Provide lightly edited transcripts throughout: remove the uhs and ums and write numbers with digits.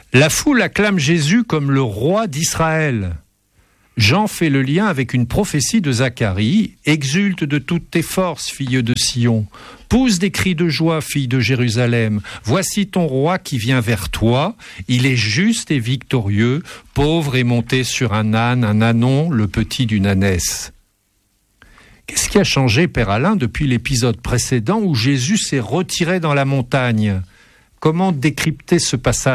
La foule acclame Jésus comme le roi d'Israël. Jean fait le lien avec une prophétie de Zacharie. « Exulte de toutes tes forces, fille de Sion. Pousse des cris de joie, fille de Jérusalem. Voici ton roi qui vient vers toi. Il est juste et victorieux, pauvre et monté sur un âne, un ânon, le petit d'une ânesse. » Qu'est-ce qui a changé, Père Alain, depuis l'épisode précédent où Jésus s'est retiré dans la montagne ? Comment décrypter ce passage ?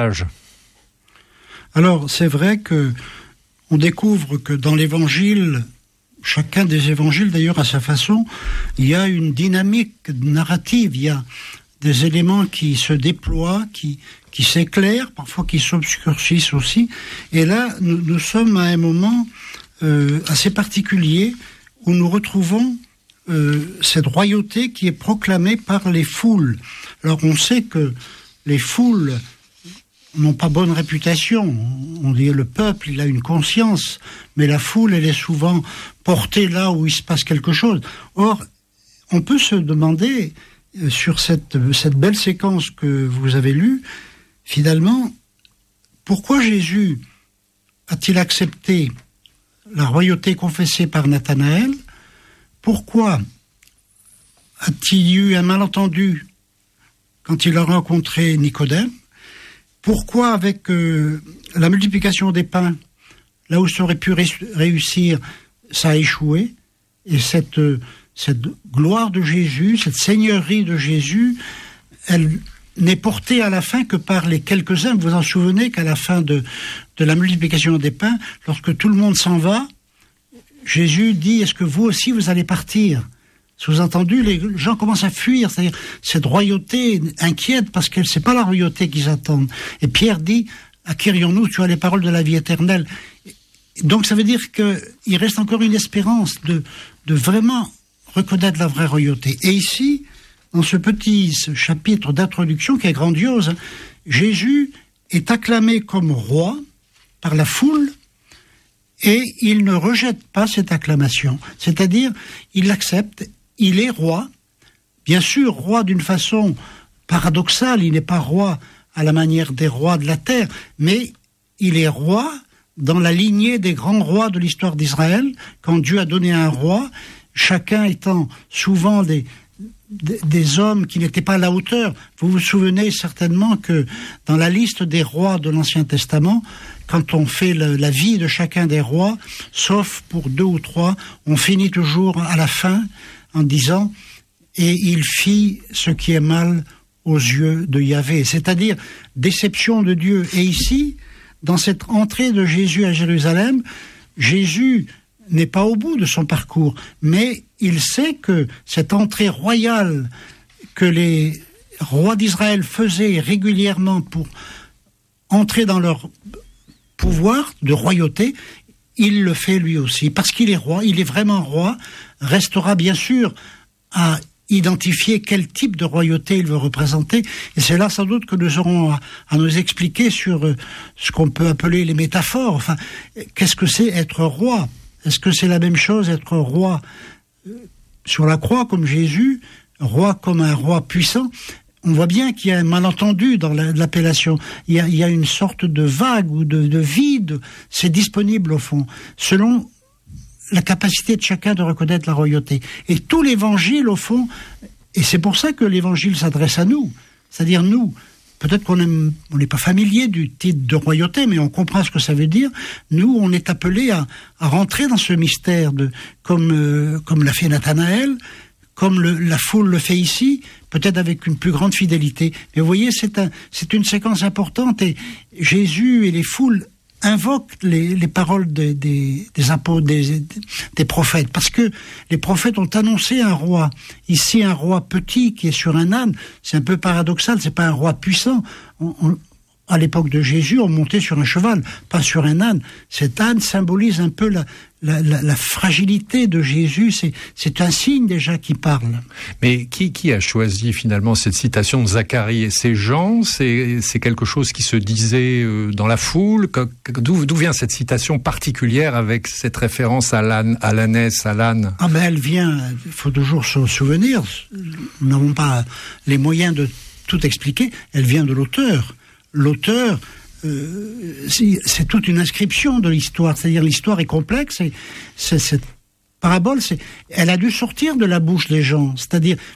Alors, c'est vrai que on découvre que dans l'Évangile, chacun des évangiles d'ailleurs à sa façon, il y a une dynamique narrative, il y a des éléments qui se déploient, qui s'éclairent, parfois qui s'obscurcissent aussi. Et là, nous sommes à un moment assez particulier où nous retrouvons cette royauté qui est proclamée par les foules. Alors on sait que les foules n'ont pas bonne réputation. On dit le peuple, il a une conscience, mais la foule, elle est souvent portée là où il se passe quelque chose. Or, on peut se demander, sur cette belle séquence que vous avez lue, finalement, pourquoi Jésus a-t-il accepté la royauté confessée par Nathanaël ? Pourquoi a-t-il eu un malentendu quand il a rencontré Nicodème ? Pourquoi, avec la multiplication des pains, là où ça aurait pu réussir, ça a échoué ? Et cette gloire de Jésus, cette seigneurie de Jésus, elle n'est portée à la fin que par les quelques-uns. Vous vous en souvenez qu'à la fin de la multiplication des pains, lorsque tout le monde s'en va, Jésus dit, est-ce que vous aussi vous allez partir ? Sous-entendu, les gens commencent à fuir, c'est-à-dire cette royauté inquiète parce que c'est pas la royauté qu'ils attendent. Et Pierre dit, acquérions-nous, tu as les paroles de la vie éternelle. Donc ça veut dire qu'il reste encore une espérance de vraiment reconnaître la vraie royauté. Et ici, dans ce petit chapitre d'introduction qui est grandiose, Jésus est acclamé comme roi par la foule et il ne rejette pas cette acclamation. C'est-à-dire, il l'accepte. Il est roi, bien sûr roi d'une façon paradoxale, il n'est pas roi à la manière des rois de la terre, mais il est roi dans la lignée des grands rois de l'histoire d'Israël, quand Dieu a donné un roi, chacun étant souvent des hommes qui n'étaient pas à la hauteur. Vous vous souvenez certainement que dans la liste des rois de l'Ancien Testament, quand on fait la vie de chacun des rois, sauf pour 2 ou 3, on finit toujours à la fin en disant « et il fit ce qui est mal aux yeux de Yahvé », c'est-à-dire déception de Dieu. Et ici, dans cette entrée de Jésus à Jérusalem, Jésus n'est pas au bout de son parcours, mais il sait que cette entrée royale que les rois d'Israël faisaient régulièrement pour entrer dans leur pouvoir de royauté, il le fait lui aussi, parce qu'il est roi, il est vraiment roi, restera bien sûr à identifier quel type de royauté il veut représenter, et c'est là sans doute que nous aurons à nous expliquer sur ce qu'on peut appeler les métaphores. Enfin, qu'est-ce que c'est être roi ? Est-ce que c'est la même chose être roi sur la croix comme Jésus, roi comme un roi puissant ? On voit bien qu'il y a un malentendu dans l'appellation. Il y a une sorte de vague ou de vide. C'est disponible au fond, selon la capacité de chacun de reconnaître la royauté. Et tout l'évangile, au fond, et c'est pour ça que l'évangile s'adresse à nous. C'est-à-dire nous, peut-être qu'on n'est pas familier du titre de royauté, mais on comprend ce que ça veut dire. Nous, on est appelés à rentrer dans ce mystère, comme l'a fait Nathanaël, comme la foule le fait ici, peut-être avec une plus grande fidélité. Mais vous voyez, c'est une séquence importante, et Jésus et les foules invoquent les paroles des apôtres, des prophètes, parce que les prophètes ont annoncé un roi. Ici, un roi petit qui est sur un âne, c'est un peu paradoxal, c'est pas un roi puissant. À l'époque de Jésus, on montait sur un cheval, pas sur un âne. Cet âne symbolise un peu la fragilité de Jésus. C'est un signe déjà qui parle. Mais qui a choisi finalement cette citation de Zacharie ? C'est Jean ? C'est quelque chose qui se disait dans la foule ? D'où vient cette citation particulière avec cette référence à l'ânesse, à l'âne ? Ah ben elle vient, il faut toujours se souvenir, nous n'avons pas les moyens de tout expliquer, elle vient de l'auteur. L'auteur c'est toute une inscription de l'histoire. C'est-à-dire l'histoire est complexe et cette parabole, elle a dû sortir de la bouche des gens. C'est-à-dire,